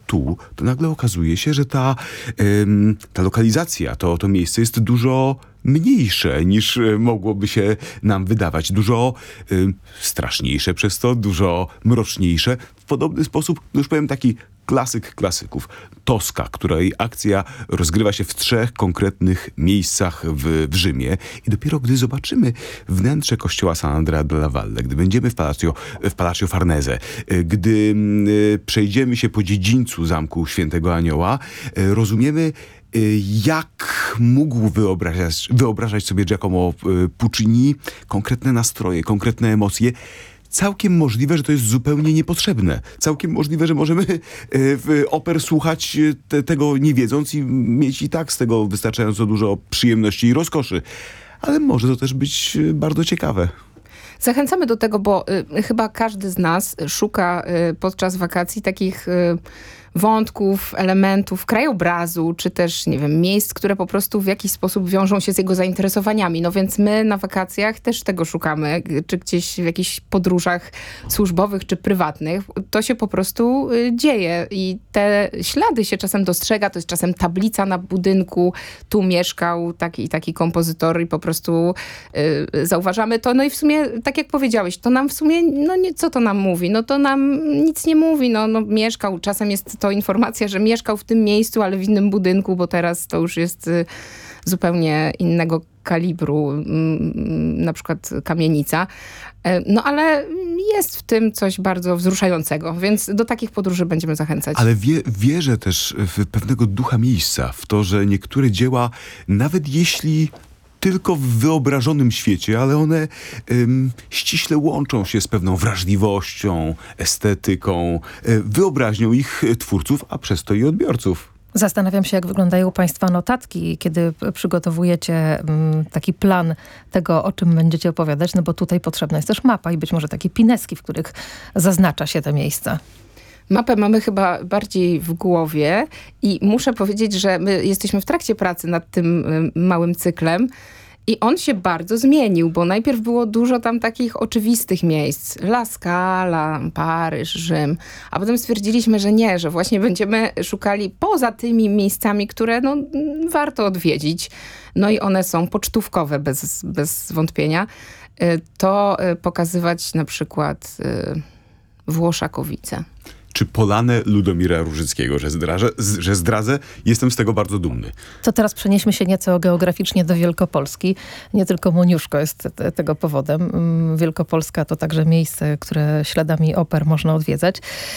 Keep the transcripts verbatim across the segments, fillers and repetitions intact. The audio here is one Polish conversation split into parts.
tu, to nagle okazuje się, że ta, ym, ta lokalizacja, to, to miejsce jest dużo mniejsze niż y, mogłoby się nam wydawać. Dużo y, straszniejsze przez to, dużo mroczniejsze. W podobny sposób, no już powiem taki klasyk klasyków. Toska, której akcja rozgrywa się w trzech konkretnych miejscach w, w Rzymie. I dopiero gdy zobaczymy wnętrze kościoła San Andrea della Valle, gdy będziemy w Palazzo, w Palazzo Farnese, gdy y, przejdziemy się po dziedzińcu zamku Świętego Anioła, y, rozumiemy, jak mógł wyobrażać, wyobrażać sobie Giacomo Puccini konkretne nastroje, konkretne emocje. Całkiem możliwe, że to jest zupełnie niepotrzebne. Całkiem możliwe, że możemy w oper słuchać te, tego nie wiedząc i mieć i tak z tego wystarczająco dużo przyjemności i rozkoszy. Ale może to też być bardzo ciekawe. Zachęcamy do tego, bo y, chyba każdy z nas szuka y, podczas wakacji takich y, wątków, elementów, krajobrazu, czy też, nie wiem, miejsc, które po prostu w jakiś sposób wiążą się z jego zainteresowaniami. No więc my na wakacjach też tego szukamy, czy gdzieś w jakichś podróżach służbowych, czy prywatnych. To się po prostu y, dzieje i te ślady się czasem dostrzega. To jest czasem tablica na budynku. Tu mieszkał taki i taki kompozytor i po prostu y, zauważamy to. No i w sumie, tak jak powiedziałeś, to nam w sumie, no nie, co to nam mówi? No to nam nic nie mówi. No, no mieszkał, czasem jest to informacja, że mieszkał w tym miejscu, ale w innym budynku, bo teraz to już jest y, zupełnie innego kalibru, y, na przykład kamienica. Y, no ale jest w tym coś bardzo wzruszającego, więc do takich podróży będziemy zachęcać. Ale wie, wierzę też w pewnego ducha miejsca, w to, że niektóre dzieła, nawet jeśli tylko w wyobrażonym świecie, ale one ym, ściśle łączą się z pewną wrażliwością, estetyką, y, wyobraźnią ich twórców, a przez to i odbiorców. Zastanawiam się, jak wyglądają Państwa notatki, kiedy przygotowujecie um, taki plan tego, o czym będziecie opowiadać, no bo tutaj potrzebna jest też mapa i być może takie pineski, w których zaznacza się te miejsca. Mapę mamy chyba bardziej w głowie i muszę powiedzieć, że my jesteśmy w trakcie pracy nad tym y, małym cyklem i on się bardzo zmienił, bo najpierw było dużo tam takich oczywistych miejsc. La Scala, Paryż, Rzym, a potem stwierdziliśmy, że nie, że właśnie będziemy szukali poza tymi miejscami, które no, warto odwiedzić. No i one są pocztówkowe bez, bez wątpienia. Y, to y, pokazywać na przykład y, Włoszakowice. Czy Polanę Ludomira Różyckiego, że zdradzę, że zdradzę, jestem z tego bardzo dumny. To teraz przenieśmy się nieco geograficznie do Wielkopolski. Nie tylko Moniuszko jest te, tego powodem. Wielkopolska to także miejsce, które śladami oper można odwiedzać.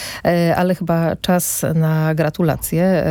Ale chyba czas na gratulacje,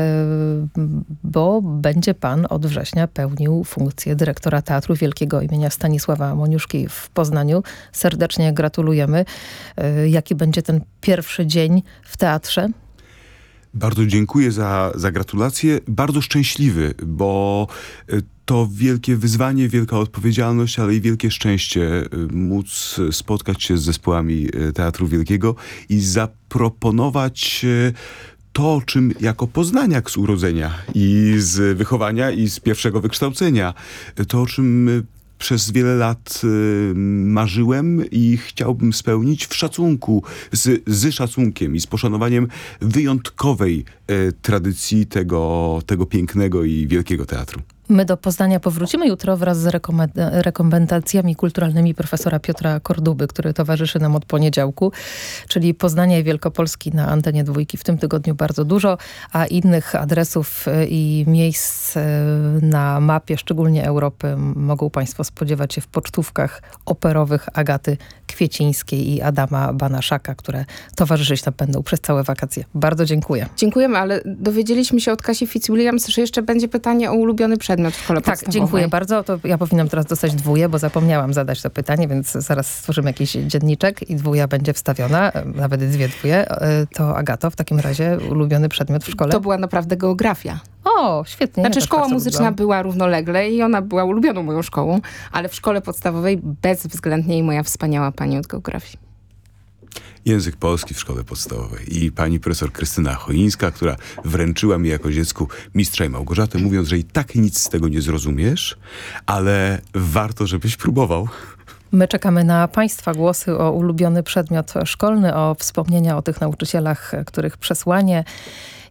bo będzie pan od września pełnił funkcję dyrektora Teatru Wielkiego imienia Stanisława Moniuszki w Poznaniu. Serdecznie gratulujemy. Jaki będzie ten pierwszy dzień w teatrze? Bardzo dziękuję za, za gratulacje. Bardzo szczęśliwy, bo to wielkie wyzwanie, wielka odpowiedzialność, ale i wielkie szczęście móc spotkać się z zespołami Teatru Wielkiego i zaproponować to, czym jako poznaniak z urodzenia i z wychowania i z pierwszego wykształcenia, to o czym przez wiele lat y, marzyłem i chciałbym spełnić w szacunku, z, z szacunkiem i z poszanowaniem wyjątkowej y, tradycji tego, tego pięknego i wielkiego teatru. My do Poznania powrócimy jutro wraz z rekomen- rekomendacjami kulturalnymi profesora Piotra Korduby, który towarzyszy nam od poniedziałku, czyli Poznania i Wielkopolski na antenie dwójki. W tym tygodniu bardzo dużo, a innych adresów i miejsc na mapie, szczególnie Europy, mogą Państwo spodziewać się w pocztówkach operowych Agaty Kwiecińskiej i Adama Banaszaka, które towarzyszyć nam będą przez całe wakacje. Bardzo dziękuję. Dziękujemy, ale dowiedzieliśmy się od Kasi Fitzwilliams, że jeszcze będzie pytanie o ulubiony przedmiot w szkole tak, podstawowej. Dziękuję bardzo. To ja powinnam teraz dostać dwóję, bo zapomniałam zadać to pytanie, więc zaraz stworzymy jakiś dzienniczek i dwója będzie wstawiona, nawet dwie dwóje. To Agato, w takim razie ulubiony przedmiot w szkole? To była naprawdę geografia. O, świetnie. Znaczy ja szkoła muzyczna lubiłam. Była równolegle i ona była ulubioną moją szkołą, ale w szkole podstawowej bezwzględnie moja wspaniała pani od geografii. Język polski w szkole podstawowej i pani profesor Krystyna Choińska, która wręczyła mi jako dziecku Mistrza i Małgorzatę, mówiąc, że i tak nic z tego nie zrozumiesz, ale warto, żebyś próbował. My czekamy na Państwa głosy o ulubiony przedmiot szkolny, o wspomnienia o tych nauczycielach, których przesłanie